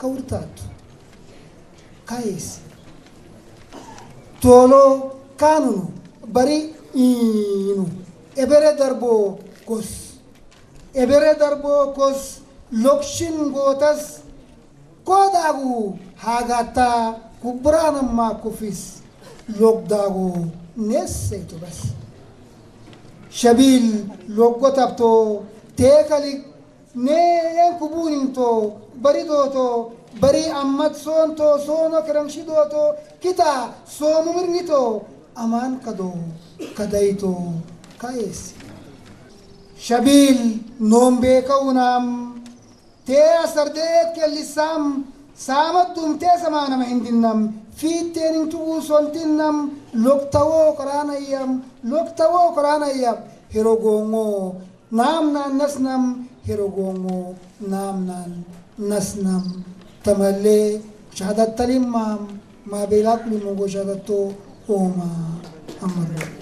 kaurtaatu kaayesi tolo kanunu bari inu ebere darbo kos lokshin gotas kodagu hagata kubrana ma kufis logdagu nesse to bas shabil logotabto tekalik ne kubuninto bari doto bari ammat sonto sono karangshidoto kita somumirnito aman kado kadaito kaesi shabil nombe kaunam te asardet kelisam samadum te samana mahindinam fitenin tu sontinam loktawo korana yam hirogongo namna nasnam hirogongo namna nasnam tamalle shahadat talimam ma belak limongo shahadato oma amar